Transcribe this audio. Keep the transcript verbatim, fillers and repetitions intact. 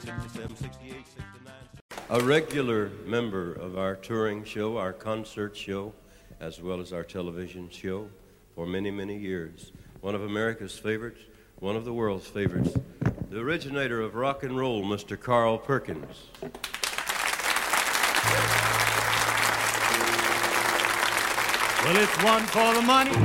sixty-seven, sixty-eight, sixty-nine. A regular member of our touring show, our concert show, as well as our television show for many, many years. One of America's favorites, one of the world's favorites, the originator of rock and roll, Mister Carl Perkins. Well, it's one for the money.